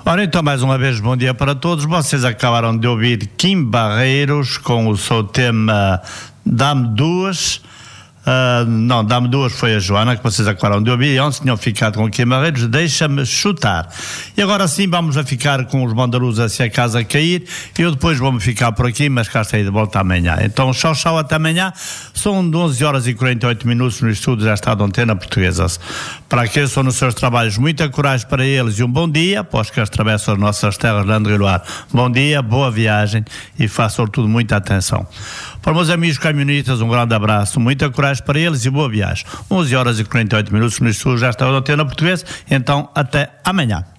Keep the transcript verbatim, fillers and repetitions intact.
Ora, então, mais uma vez, bom dia para todos. Vocês acabaram de ouvir Kim Barreiros com o seu tema Dá-me Duas. Uh, não, Dá-me Duas foi a Joana, que vocês acabaram de ouvir, e ontem tinham ficado com o Kim Barreiros, Deixa-me Chutar. E agora sim vamos a ficar com os Mandarus a Se a Casa Cair, e eu depois vou-me ficar por aqui, mas cá estarei de volta amanhã. Então, tchau, tchau, até amanhã. São onze horas e quarenta e oito minutos no estúdio desta Antena Portuguesa. Para aqueles que estão nos seus trabalhos, muita coragem para eles e um bom dia, após que eles atravessam as nossas terras de André Luar. Bom dia, boa viagem e façam tudo muita atenção. Para meus amigos caminhonistas, um grande abraço, muita coragem para eles e boa viagem. onze horas e quarenta e oito minutos no estúdio desta Antena Portuguesa, então até amanhã.